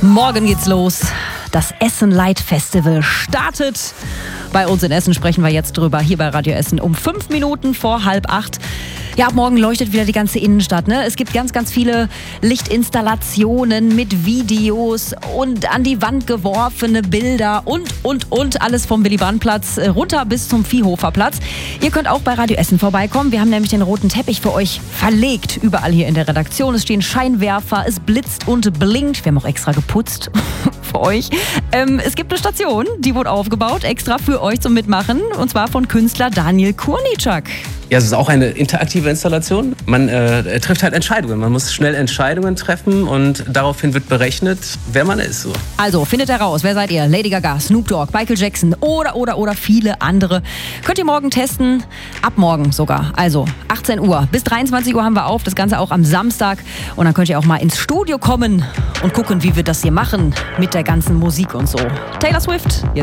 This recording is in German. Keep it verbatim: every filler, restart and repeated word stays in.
Morgen geht's los. Das Essen Light Festival startet. Bei uns in Essen sprechen wir jetzt drüber, hier bei Radio Essen um fünf Minuten vor halb acht. Ja, ab morgen leuchtet wieder die ganze Innenstadt, ne? Es gibt ganz, ganz viele Lichtinstallationen mit Videos und an die Wand geworfene Bilder und, und, und. Alles vom Willy-Brandt-Platz runter bis zum Viehhofer-Platz. Ihr könnt auch bei Radio Essen vorbeikommen. Wir haben nämlich den roten Teppich für euch verlegt. Überall hier in der Redaktion. Es stehen Scheinwerfer, es blitzt und blinkt. Wir haben auch extra geputzt für euch. Ähm, es gibt eine Station, die wurde aufgebaut, extra für euch zum Mitmachen. Und zwar von Künstler Daniel Kurnitschak. Ja, es ist auch eine interaktive Installation. Man äh, trifft halt Entscheidungen. Man muss schnell Entscheidungen treffen und daraufhin wird berechnet, wer man ist. So. Also, findet heraus, wer seid ihr? Lady Gaga, Snoop Dogg, Michael Jackson oder, oder, oder viele andere. Könnt ihr morgen testen, ab morgen sogar. Also, achtzehn Uhr bis dreiundzwanzig Uhr haben wir auf, das Ganze auch am Samstag. Und dann könnt ihr auch mal ins Studio kommen und gucken, wie wir das hier machen mit der ganzen Musik und so. Taylor Swift.